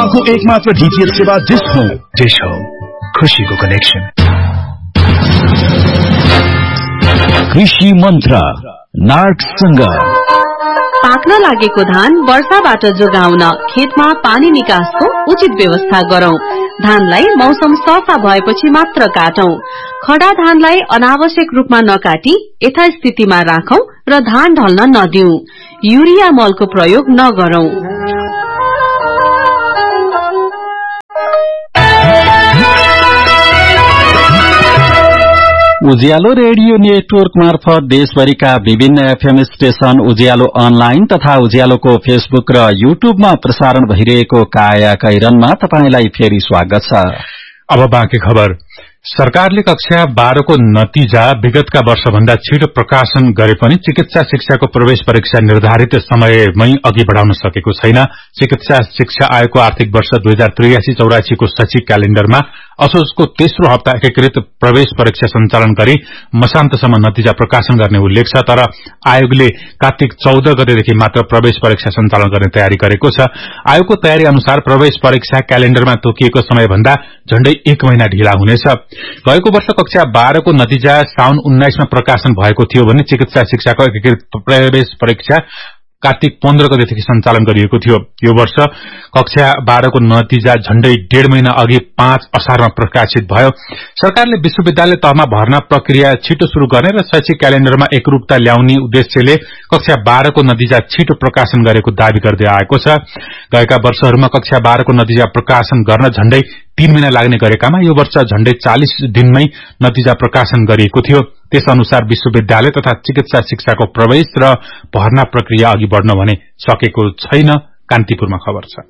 नेपालको एकमात्र डीटीएच सेवा डिश होम। डिश होम, खुशीको कनेक्सन। कृषि मन्त्र नार्कसँग पाक्न लागेको धान वर्षाबाट जोगाउन खेतमा पानी निकासको उचित व्यवस्था गरौं। धानलाई मौसम सफा भएपछि मात्र काटौं। खडा धानलाई अनावश्यक रूपमा नकाटी यथास्थितिमा राखौं र धान ढल्न नदिऊ। युरिया मलको प्रयोग नगरौं। उज्यालो रेडियो नेटवर्क मार्फत देशभरिका विभिन्न एफएम स्टेशन, उज्यालो अनलाइन तथा उज्यालोको फेसबुक र युट्युबमा प्रसारण भइरहेको काया कैरनमा तपाईंलाई फेरि स्वागत छ। अब बाँकी खबर। सरकारले कक्षा 12 को नतिजा विगतका वर्षभन्दा छिटो प्रकाशन गरे पनि चिकित्सा शिक्षाको प्रवेश परीक्षा निर्धारित समयमै अघि बढाउन सकेको छैन। चिकित्सा शिक्षा आयोगको आर्थिक वर्ष 2083-84 को शैक्षिक क्यालेण्डरमा असोजको तेस्रो हप्ता एकीकृत प्रवेश परीक्षा सञ्चालन गरी मसान्तसम्म नतिजा प्रकाशन गर्ने उल्लेख छ। तर आयोगले कार्तिक 14 गतेदेखि मात्र प्रवेश परीक्षा सञ्चालन गर्ने तयारी गरेको छ। आयोगको तयारी अनुसार प्रवेश परीक्षा क्यालेण्डरमा तोकिएको समयभन्दा झण्डै 1 महिना ढिला हुनेछ। गएको वर्ष कक्षा 12 को नतिजा साउन 19 मा प्रकाशन भएको थियो भने चिकित्सा शिक्षाको एकीकृत प्रवेश परीक्षा कार्तिक 15 गतेदेखि सञ्चालन गरिएको थियो। यो वर्ष कक्षा 12 को नतिजा झण्डै 1.5 महिना अघि 5 असारमा प्रकाशित भयो। सरकारले विश्वविद्यालय तहमा भर्ना प्रक्रिया छिटो शुरू गर्ने र शैक्षिक क्यालेण्डरमा एकरूपता ल्याउने उद्देश्यले कक्षा 12 को नतिजा छिटो प्रकाशन गरेको दावी गर्दै आएको छ। गएका वर्षहरूमा कक्षा 12 को नतिजा प्रकाशन गर्न झण्डै 3 महिना लाग्ने गरेकामा यो वर्ष झण्डै 40 दिनमै नतिजा प्रकाशन गरिएको थियो। त्यस अनुसार विश्वविद्यालय तथा चिकित्सा शिक्षाको प्रवेश र भर्ना प्रक्रिया अघि बढ्न भने सकेको छैन। कान्तिपुरमा खबर छ।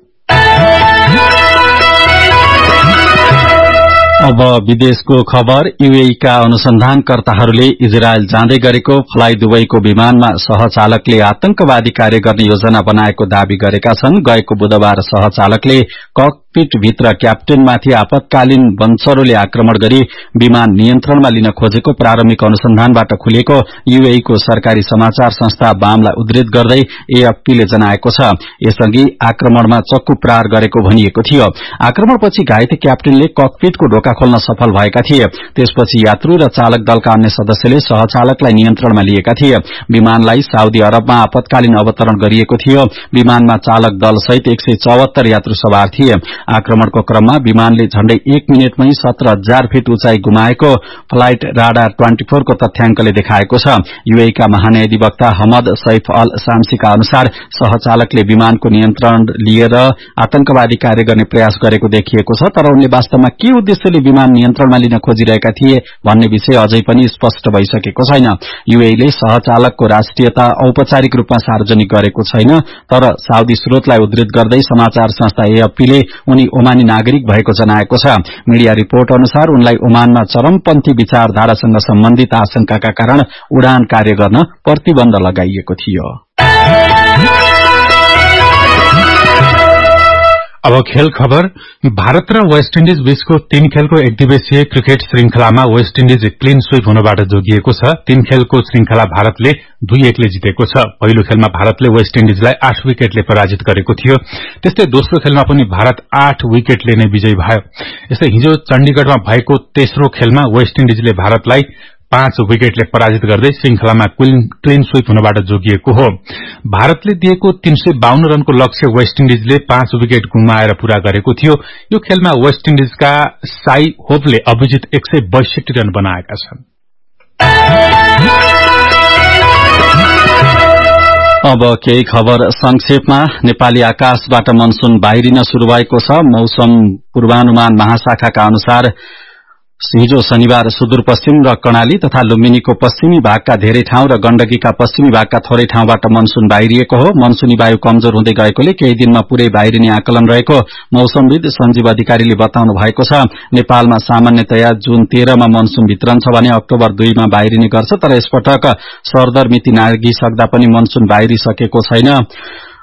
अब विदेशको खबर। यूएईका अनुसन्धानकर्ताहरूले इजरायल जाँदै गरेको फ्लाइ दुबईको विमानमा सहचालकले आतंकवादी कार्य गर्ने योजना बनाएको दावी गरेका छन्। गएको बुधबार सहचालकले ककपिट भित्र क्याप्टेनमाथि आपतकालीन बन्सरोले आक्रमण गरी विमान नियन्त्रणमा लिन खोजेको प्रारम्भिक अनुसन्धानबाट खुलेको यूएईको सरकारी समाचार संस्था बामलाई उद्धृत गर्दै एएफपीले जनाएको छ। यसअघि आक्रमणमा चक्कु प्रहार गरेको भनिएको थियो। आक्रमणपछि घाइते क्याप्टेनले ककपिटको ढोका खोल्न सफल भएका थिए। त्यसपछि यात्रु र चालक दलका अन्य सदस्यले सहचालकलाई नियन्त्रणमा लिएका थिए। विमानलाई साउदी अरबमा आपतकालीन अवतरण गरिएको थियो। विमानमा चालक दल सहित 174 यात्रु सवार थिए। आक्रमणको क्रममा विमानले झण्डै 1 मिनेटमै 17,000 फिट उचाइ गुमाएको फ्लाइट राडार 24 को तथ्याङ्कले देखाएको छ। यूएईका महान्यायाधिवक्ता हमद सैफ अल शाम्सीका अनुसार सहचालकले विमानको नियन्त्रण लिएर आतंकवादी कार्य गर्ने प्रयास गरेको देखिएको छ। तर उनले वास्तवमा के उद्देश्यले विमान नियन्त्रणमा लिन खोजिरहेका थिए भन्ने विषय अझै पनि स्पष्ट भइसकेको छैन। यूएईले सहचालकको राष्ट्रियता औपचारिक रूपमा सार्वजनिक गरेको छैन। तर साउदी स्रोतलाई उद्धृत गर्दै समाचार संस्था एएफपीले उनी ओमानी नागरिक भएको जनाएको छ। मीडिया रिपोर्ट अनुसार उनलाई ओमानमा चरमपन्थी विचारधारासँग सम्बन्धित आशंकाका कारण उडान कार्य गर्न प्रतिबन्ध लगाइएको थियो। अब खेल खबर। भारत र वेस्ट इन्डिज बीचको 3 खेलको एकदिवसीय क्रिकेट श्रृंखलामा वेस्ट इन्डिज क्लीन स्वीप हुनबाट जोगिएको छ। 3 खेलको श्रृंखला भारतले 2-1 ले जितेको छ। पहिलो खेलमा भारतले वेस्ट इन्डिजलाई 8 विकेटले पराजित गरेको थियो। त्यस्तै दोस्रो खेलमा पनि भारत 8 विकेटले नै विजयी भयो। यस्तै हिजो चण्डीगढमा भएको तेस्रो खेलमा वेस्ट इन्डिजले भारतलाई 5 विकेटले पराजित गर्दै श्रृंखलामा क्लीन स्वीप हुनबाट जोगिएको हो। भारतले दिएको 352 रनको लक्ष्य वेस्ट इन्डिजले 5 विकेट गुमाएर पूरा गरेको थियो। यो खेलमा वेस्ट इन्डिजका साई होपले अभिजित 162 रन बनाएका छन्। अब केही खबर संक्षेपमा। नेपाली आकाशबाट मनसून बाहिरिन शुरू भएको छ। मौसम पूर्वानुमान महाशाखाका अनुसार हिजो शनिबार सुदूरपश्चिम र कर्णाली तथा लुम्बिनीको पश्चिमी भागका धेरै ठाउँ र गण्डकीका पश्चिमी भागका थोरै ठाउँबाट मनसून बाहिरिएको हो। मनसूनी वायु कमजोर हुँदै गएकोले केही दिनमा पूरै बाहिरिने आकलन रहेको मौसमविद सञ्जीव अधिकारीले बताउनु भएको छ। नेपालमा सामान्यतया जुन 13 मा मनसून वितरण छ भने अक्टोबर 2 मा बाहिरिने गर्छ। तर यसपटक सरदर मिति नागिसक्दा पनि मनसून बाहिरिसकेको छैन।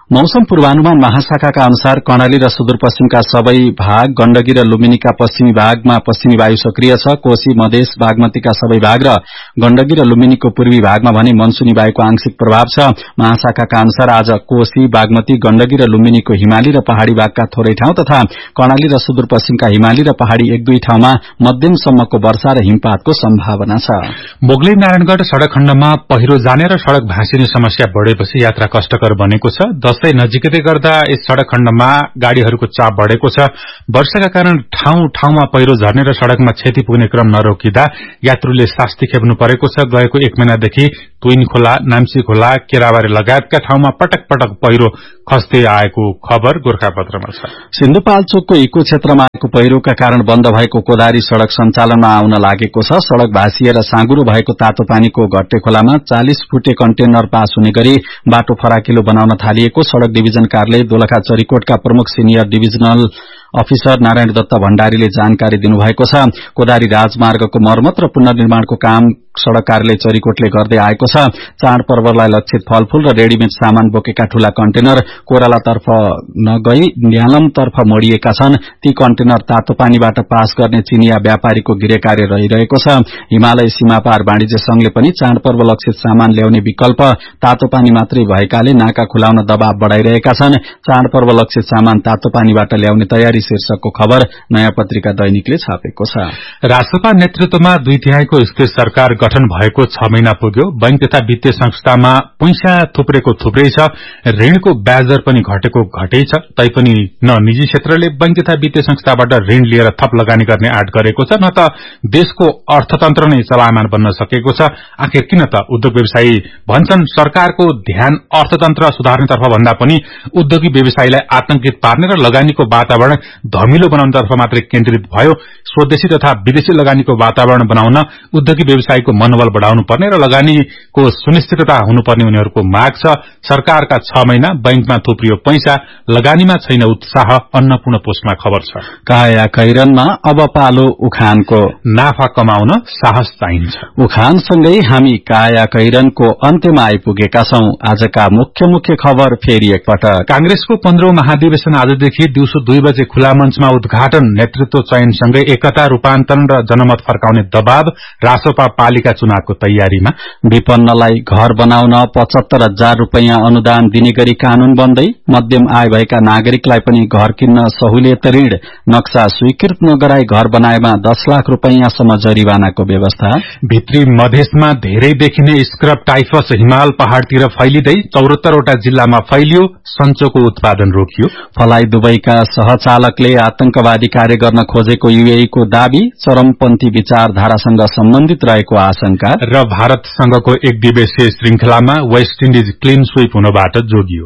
मौसम पूर्वानुमान महाशाखाका अनुसार कर्णाली र सुदूरपश्चिमका सबै भाग, गण्डकी र लुम्बिनीका पश्चिमी भागमा पश्चिमी वायु सक्रिय छ। कोशी, मधेस, बागमतीका सबै भाग र गण्डकी र लुम्बिनीको पूर्वी भागमा भने मनसुनी वायुको आंशिक प्रभाव छ। महाशाखाका अनुसार आज कोशी, बागमती, गण्डकी र लुम्बिनीको हिमाली र पहाड़ी भागका थोरै ठाउँ तथा कर्णाली र सुदूरपश्चिमका हिमाली र पहाड़ी एक दुई ठाउँमा मध्यमसम्मको वर्षा र हिमपातको सम्भावना छ। मोगली नारायणगढ़ सड़क खण्डमा पहिरो जाने र सड़क भाँसिने समस्या बढ़ेपछि यात्रा कष्टकर बनेको छ। दशैं नजिकै गर्दा यस सड़क खण्डमा गाड़ीहरूको चाप बढ़ेको छ। वर्षाका कारण ठाउँ ठाउँमा पहिरो झर्ने र सड़कमा क्षति पुग्ने क्रम नरोकिँदा यात्रुले शास्ति खेप्नु परेको छ। गएको एक महिनादेखि तुइन खोला, नाम्ची खोला, केराबारी लगायतका ठाउँमा पटक पटक पहिरो खस्दै आएको खबर गोरखापत्रमा छ। सिन्धुपाल्चोकको इको क्षेत्रमा आएको पहिरोका कारण बन्द भएको कोदारी सड़क सञ्चालनमा आउन लागेको छ। सड़क भाँसिएर साँगुरो भएको तातो पानीको घट्टे खोलामा 40 फुटे कन्टेनर पास हुने गरी बाटो फराकिलो बनाउन थालिएको सड़क डिभिजन कार्यालय दोलखा चरीकोटका प्रमुख senior divisional officer Narayan Dutt भण्डारीले जानकारी दिनुभएको छ। कोदारी राजमार्गको मर्मत र पुनर्निर्माणको काम सड़क कार्यालय चरीकोटले गर्दै आएको छ। चाडपर्वलाई लक्षित फलफूल र रेडीमेड सामान बोकेका ठूला कन्टेनर कोरालातर्फ नगई न्यालमतर्फ मोडिएका छन्। ती कन्टेनर तातो पानीबाट पास गर्ने चिनिया व्यापारीको गृह कार्य रहिरहेको छ। हिमालय सीमापार वाणिज्य संघले पनि चाडपर्व लक्षित सामान ल्याउने विकल्प तातो पानी मात्रै भएकाले नाका खुलाउन दबाव बढ़ाइरहेका छन्। चाडपर्व लक्षित सामान तातो पानीबाट ल्याउने तयारी शीर्षकको खबर नयाँ पत्रिका दैनिकले छापेको छ। रासपा नेतृत्वमा 2/3 स्थिर सरकार गठन भएको 6 महिना पुग्यो। बैंक तथा वित्तीय संस्थामा पैसा थुप्रेको थुप्रै छ। ऋणको ब्याज दर पनि घटेको घटै छ। तैपनि न निजी क्षेत्रले बैंक तथा वित्तीय संस्थाबाट ऋण लिएर थप लगानी गर्ने आँट गरेको छ, न त देशको अर्थतन्त्र नै चलायमान बन्न सकेको छ। आखिर किन त उद्योग व्यवसायी भन्छन् सरकारको ध्यान अर्थतन्त्र सुधार्नेतर्फ भन्दा पनि उद्योगी व्यवसायीलाई आतंकित पार्ने र लगानीको वातावरण धमिलो बनाउनतर्फ मात्रै केन्द्रित भयो। स्वदेशी तथा विदेशी लगानीको वातावरण बनाउन उद्योगी व्यवसायीको मनोबल बढ़ाउनु पर्ने र लगानीको सुनिश्चितता हुनुपर्ने उनीहरूको माग छ। सरकारका 6 महिना बैंकमा थुप्रियो पैसा, लगानीमा छैन उत्साह। अन्नपूर्ण पोस्टमा खबर छ। काया कैरनमा अब पालो उखानको। नाफा कमाउन साहस चाहिन्छ। उखानसँगै हामी काया कैरनको अन्त्यमा आइपुगेका छौं। आजका मुख्य खबर फेरि एकपटक। कांग्रेसको 15औं महाधिवेशन आजदेखि दिउँसो 2 बजे खुला मञ्चमा उद्घाटन। नेतृत्व चयनसँगै एकता, रूपान्तरण र जनमत फर्काउने दबाव। रासपा पालिका चुनावको तयारीमा। विपन्नलाई घर बनाउन 75,000 रूपियाँ अनुदान दिने गरी कानून बन्दै। मध्यम आय भएका नागरिकलाई पनि घर किन्न सहुलियत ऋण। नक्सा स्वीकृत नगराई घर बनाएमा 10 लाख रूपियाँसम्म जरिवानाको व्यवस्था। भित्री मधेसमा धेरै देखिने स्क्रब टाइफस हिमाल पहाड़तिर फैलिँदै 74 वटा जिल्लामा फैलियो। सञ्चोको उत्पादन रोकियो। फलाइ दुबईका सहचालकले आतंकवादी कार्य गर्न खोजेको यूएई को दावी। चरमपन्थी विचारधारासँग सम्बन्धित रहेको आशंका। र भारतसँगको एक दिवसीय श्रृंखलामा वेस्ट इन्डिज क्लीन स्वीप हुनबाट जोगियो।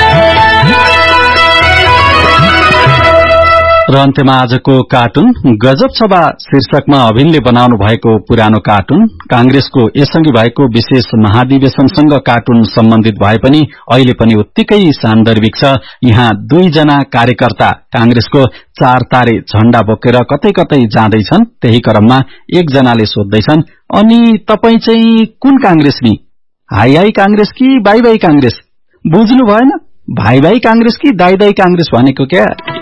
र अन्त्यमा आजको कार्टुन गजब सभा शीर्षकमा अभिनले बनाउनु भएको पुरानो कार्टुन। कांग्रेसको यसअघि भएको विशेष महाधिवेशनसँग कार्टुन सम्बन्धित भए पनि अहिले पनि उत्तिकै सान्दर्भिक छ। यहाँ 2 जना कार्यकर्ता कांग्रेसको 4 तारे झण्डा बोकेर कतै कतै जाँदैछन्। त्यही क्रममा एक जनाले सोध्दैछन्, अनि तपाई चाहिँ कुन कांग्रेस नि? हाई हाई कांग्रेस कि बाई बाई कांग्रेस? बुझ्नु भएन? भाइ भाइ कांग्रेस कि दाई दाई कांग्रेस भनेको क्या?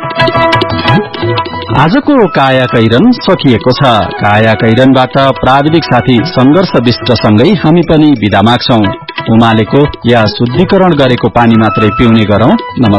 आजको काया कैरन सकिएको छ। काया कैरनबाट प्राविधिक साथी संघर्ष विष्टसँगै हामी पनि बिदा माग्छौं। उमालेको या शुद्धिकरण गरेको पानी मात्रै पिउने गरौं। नमस्कार।